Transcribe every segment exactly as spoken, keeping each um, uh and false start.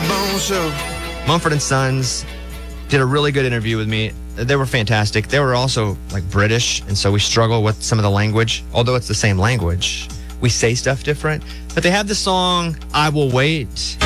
Bone Show. Mumford and Sons did a really good interview with me. They were fantastic. They were also like British, and so we struggle with some of the language. Although it's the same language, we say stuff different. But they have the song "I Will Wait."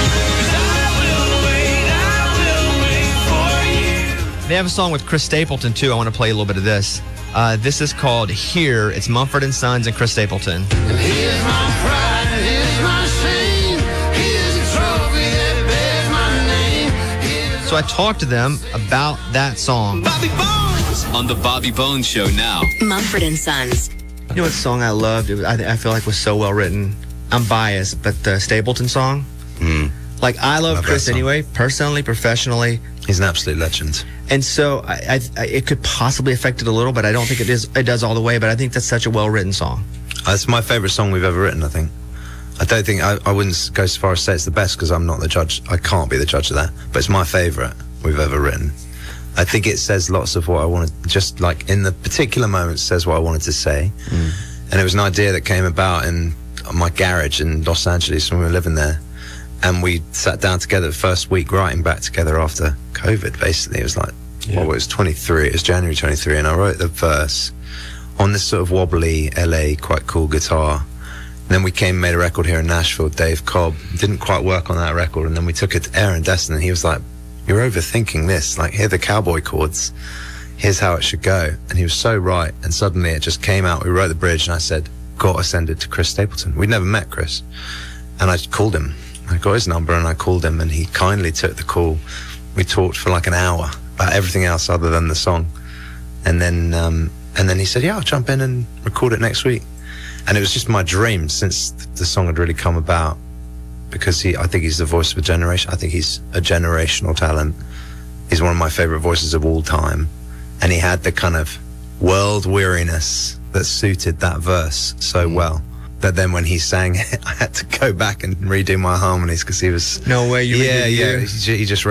They have a song with Chris Stapleton too. I want to play a little bit of this. Uh, this is called "Here." It's Mumford and Sons and Chris Stapleton. And here's my pride, and here's my shame. Here's a trophy that bears my name. Here's So I talked to them about that song. Bobby Bones on the Bobby Bones Show now. Mumford and Sons. You know what song I loved? It was, I, I feel like was so well written. I'm biased, but the Stapleton song. Mm. Like I love, Love that Chris song. anyway, personally, professionally. He's an absolute legend. And so I, I, I, it could possibly affect it a little, but I don't think it is. It does all the way. But I think that's such a well-written song. That's my favourite song we've ever written, I think. I don't think, I, I wouldn't go so far as to say it's the best because I'm not the judge. I can't be the judge of that. But it's my favourite we've ever written. I think it says lots of what I wanted, just like in the particular moment, says what I wanted to say. Mm. And it was an idea that came about in my garage in Los Angeles when we were living there. And we sat down together the first week writing back together after COVID, basically. It was like, yeah. well, it was twenty-three, it was January twenty-three, and I wrote the verse on this sort of wobbly L A, quite cool guitar. And then we came and made a record here in Nashville, Dave Cobb. Didn't quite work on that record, and then we took it to Aaron Destin, and he was like, you're overthinking this. Like, here are the cowboy chords. Here's how it should go. And he was so right, and suddenly it just came out. We wrote the bridge, and I said, gotta send it to Chris Stapleton. We'd never met Chris. And I called him. I got his number and I called him and he kindly took the call. We talked for like an hour about everything else other than the song. And then um, and then he said, yeah, I'll jump in and record it next week. And it was just my dream since the song had really come about, because he, I think he's the voice of a generation. I think he's a generational talent. He's one of my favorite voices of all time. And he had the kind of world weariness that suited that verse so well. But then when he sang it, I had to go back and redo my harmonies because he was... No way, you Yeah, redid yeah, yours? he, he just